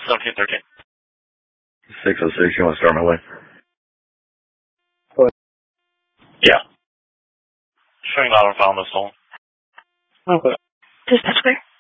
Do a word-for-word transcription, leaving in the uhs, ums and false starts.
seventeen thirteen. six oh six, you want to start my way? What? Yeah. Showing out on found this hole. Okay. Dispatch clear.